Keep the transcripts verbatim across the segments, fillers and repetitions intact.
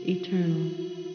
eternal.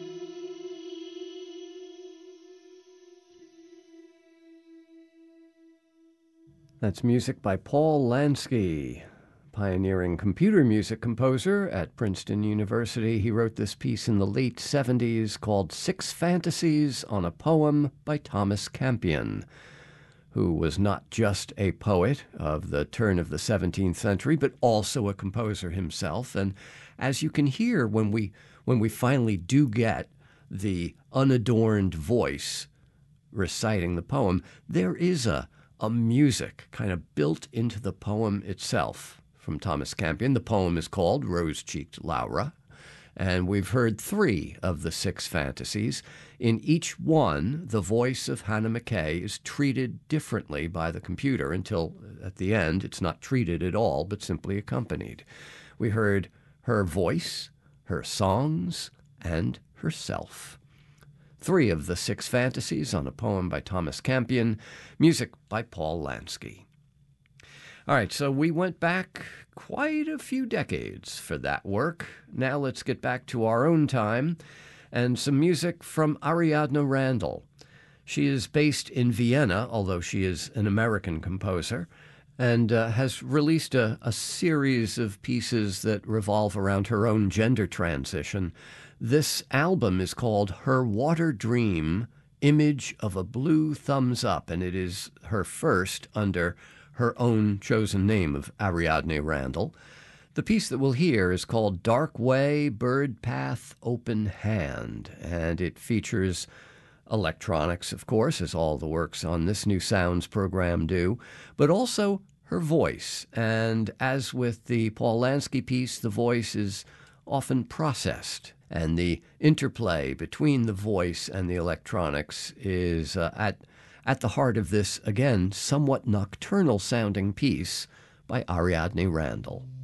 That's music by Paul Lansky, pioneering computer music composer at Princeton University. He wrote this piece in the late seventies called Six Fantasies on a Poem by Thomas Campion, who was not just a poet of the turn of the seventeenth century, but also a composer himself. And as you can hear when we when we finally do get the unadorned voice reciting the poem, there is a a music kind of built into the poem itself from Thomas Campion. The poem is called Rose-Cheeked Laura, and we've heard three of the six fantasies. In each one, the voice of Hannah McKay is treated differently by the computer until, at the end, it's not treated at all, but simply accompanied. We heard her voice, her songs, and herself. Three of the six fantasies on a poem by Thomas Campion, music by Paul Lansky. All right, so we went back quite a few decades for that work. Now let's get back to our own time and some music from Ariadne Randall. She is based in Vienna, although she is an American composer, and uh, has released a, a series of pieces that revolve around her own gender transition. This album is called Her Water Dream, Image of a Blue Thumbs Up, and it is her first under her own chosen name of Ariadne Randall. The piece that we'll hear is called Dark Way, Bird Path, Open Hand, and it features electronics, of course, as all the works on this New Sounds program do, but also her voice. And as with the Paul Lansky piece, the voice is often processed, and the interplay between the voice and the electronics is uh, at at the heart of this, again, somewhat nocturnal-sounding piece by Ariadne Randall.